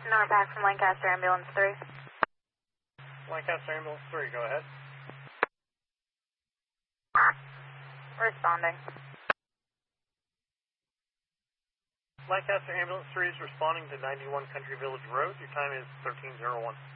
Norpac from Lancaster Ambulance 3. Lancaster Ambulance 3, go ahead. Responding. Lancaster Ambulance 3 is responding to 91 Country Village Road. Your time is 13:01.